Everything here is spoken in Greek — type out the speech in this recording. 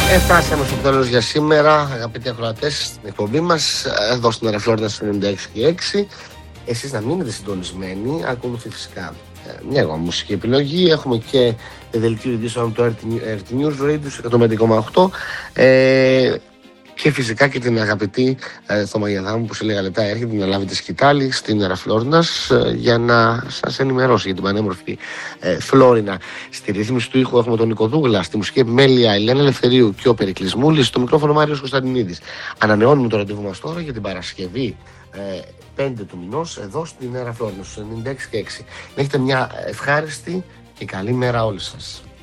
Φτάσαμε στο τέλος για σήμερα, αγαπητοί ακροατές, στην εκπομπή μας, εδώ στην Αεροφλόρινα στο 96,6. Εσείς να μείνετε συντονισμένοι, ακολουθεί φυσικά μια ακόμα μουσική επιλογή. Έχουμε και δελτίο ειδήσεων του RT News Radio στο 105,8 και φυσικά και την αγαπητή Θωμαγιαδά μου που σε λίγα λεπτά έρχεται να λάβει τη σκητάλη στην Αεροφλόρινας για να σας ενημερώσει για την πανέμορφη Φλόρινα. Στη ρύθμιση του ήχου έχουμε τον Νίκο Δούγλα, στη μουσική επιμέλεια Ηλένα Ελευθερίου και ο Περικλής Μούλης, στο μικρόφωνο Μάριος Κωνσταντινίδης. Ανανεώνουμε το ραντεβού μας τώρα για την Παρασκευή 5 του μηνός εδώ στην Αεροφλόρινα στους 96,6. Να έχετε μια ευχάριστη και καλή μέρα όλοι σας.